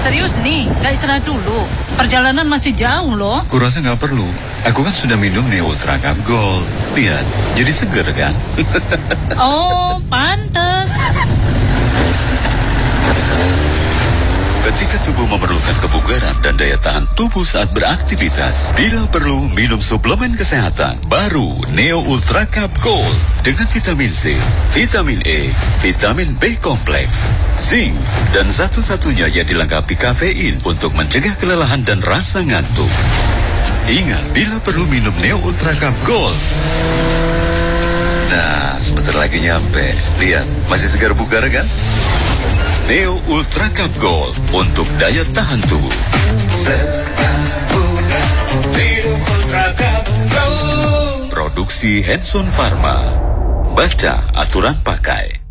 Serius nih, gak istirahat dulu. Perjalanan masih jauh loh. Kurasa nggak perlu. Aku kan sudah minum Neo Ultra Cup Gold. Lihat, jadi seger kan? Oh, pantes. Ketika tubuh memerlukan kebugaran dan daya tahan tubuh saat beraktivitas, bila perlu minum suplemen kesehatan baru Neo Ultra Cup Gold dengan vitamin C, vitamin E, vitamin B kompleks, zinc, dan satu-satunya yang dilengkapi kafein untuk mencegah kelelahan dan rasa ngantuk. Ingat, bila perlu minum Neo Ultra Cup Gold. Nah, sebentar lagi nyampe. Lihat, masih segar bugar kan? Neo Ultra Cup Gold untuk daya tahan tubuh. Neo Ultra Cup Gold. Produksi Hanson Pharma. Baca aturan pakai.